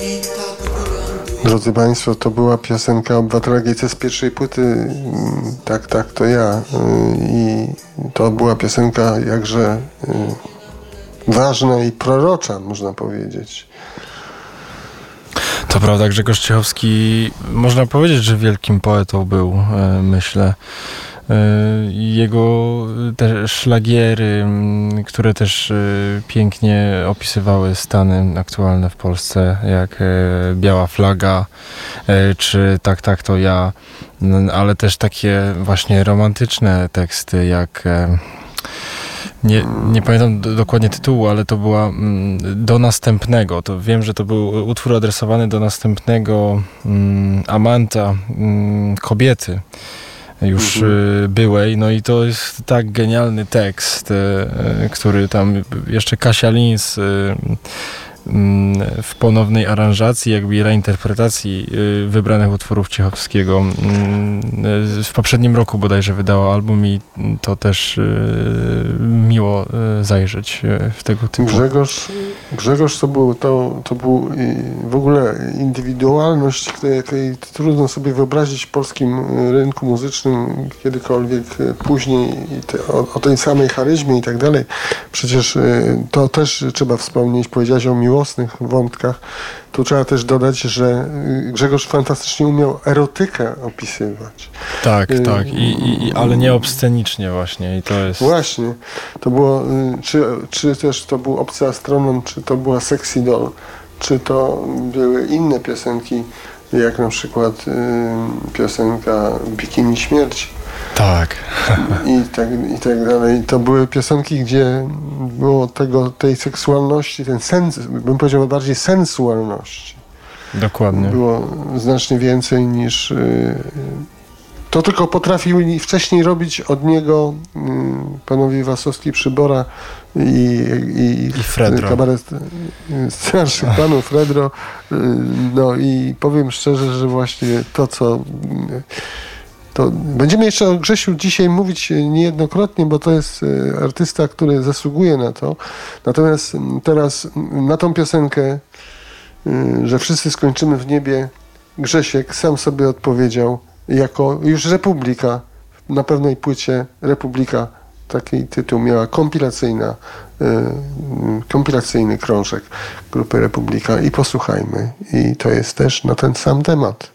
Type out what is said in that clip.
Drodzy Państwo, to była piosenka Obywatela GC z pierwszej płyty Tak, tak, to ja. I to była piosenka jakże ważna i prorocza, można powiedzieć. To prawda, Grzegorz Ciechowski, można powiedzieć, że wielkim poetą był, myślę. Jego te szlagiery, które też pięknie opisywały stany aktualne w Polsce, jak Biała flaga, czy Tak, tak, to ja, ale też takie właśnie romantyczne teksty, jak... Nie pamiętam dokładnie tytułu, ale to była Do następnego. To wiem, że to był utwór adresowany do następnego amanta kobiety już byłej. No i to jest tak genialny tekst, który tam jeszcze Kasia Lins w ponownej aranżacji, jakby reinterpretacji wybranych utworów Ciechowskiego w poprzednim roku bodajże wydała album i to też miło zajrzeć w tego typu. Grzegorz to był w ogóle indywidualność, której trudno sobie wyobrazić w polskim rynku muzycznym kiedykolwiek później o tej samej charyzmie i tak dalej. Przecież to też trzeba wspomnieć, powiedziałeś o miłosnych wątkach. Tu trzeba też dodać, że Grzegorz fantastycznie umiał erotykę opisywać. Tak, tak. Ale nie obscenicznie właśnie. I to jest... Właśnie. To było, czy też to był Obcy Astronom, czy to była Sexy Doll, czy to były inne piosenki, jak na przykład piosenka Bikini Śmierci. Tak. I tak dalej. To były piosenki, gdzie było tej seksualności, ten sens, bym powiedział bardziej sensualności. Dokładnie. Było znacznie więcej niż... To tylko potrafił wcześniej robić od niego panowie Wasowski, Przybora i Fredro. Kabaret starszych panów Fredro. No i powiem szczerze, że właśnie to będziemy jeszcze o Grzesiu dzisiaj mówić niejednokrotnie, bo to jest artysta, który zasługuje na to. Natomiast teraz na tą piosenkę, że wszyscy skończymy w niebie, Grzesiek sam sobie odpowiedział jako już Republika, na pewnej płycie Republika, taki tytuł miała kompilacyjny krążek grupy Republika i posłuchajmy. I to jest też na ten sam temat.